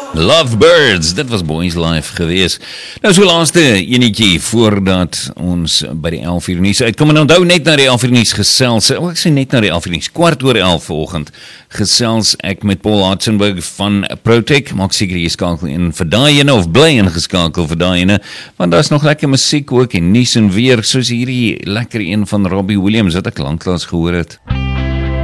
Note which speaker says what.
Speaker 1: Lovebirds, dit was Boys Life gewees. Nou so laaste enetjie voordat ons by die 11 uur nuus uitkom. En onthou net na die 11 uur nuus gesels. Ek sê net na die 11 uur nuus, 11:15 vanoggend gesels ek met Paul Hartzenberg van Protec. Maak seker jy skakel in vir daai ene of bly ingeskakel vir daai ene, want daar's nog lekker musiek ook en nuus en weer soos hierdie lekker een van Robbie Williams wat ek lanklaas gehoor het.